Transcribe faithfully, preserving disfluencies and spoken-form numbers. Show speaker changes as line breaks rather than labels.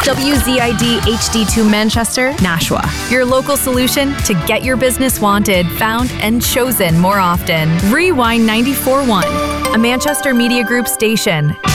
W Z I D H D two Manchester, Nashua. Your local solution to get your business wanted, found, and chosen more often. Rewind ninety-four point one, a Manchester Media Group station.